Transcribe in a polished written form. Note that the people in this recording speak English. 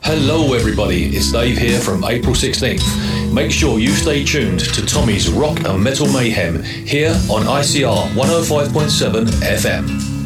Hello everybody, it's Dave here from April 16th. Make sure you stay tuned to Tommy's Rock and Metal Mayhem here on ICR 105.7 FM.